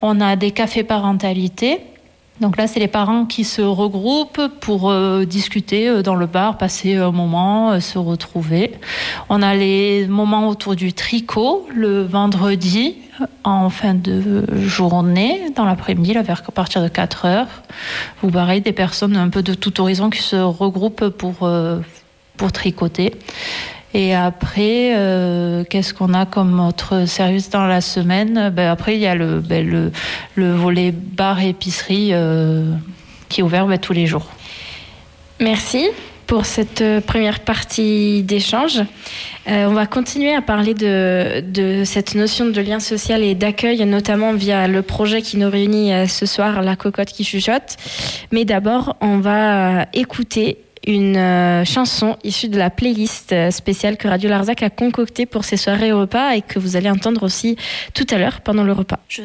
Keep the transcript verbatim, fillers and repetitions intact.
On a des cafés parentalité. Donc là, c'est les parents qui se regroupent pour euh, discuter euh, dans le bar, passer un moment, euh, se retrouver. On a les moments autour du tricot le vendredi en fin de journée, dans l'après-midi, là, vers à partir de quatre heures. Vous pareil, des personnes un peu de tout horizon qui se regroupent pour, euh, pour tricoter. Et après, euh, qu'est-ce qu'on a comme autre service dans la semaine ? Ben après, il y a le, ben le, le volet bar et épicerie euh, qui est ouvert ben, tous les jours. Merci pour cette première partie d'échange. Euh, on va continuer à parler de, de cette notion de lien social et d'accueil, notamment via le projet qui nous réunit ce soir, La Cocotte qui chuchote. Mais d'abord, on va écouter une euh, chanson issue de la playlist spéciale que Radio Larzac a concoctée pour ces soirées repas et que vous allez entendre aussi tout à l'heure pendant le repas. Je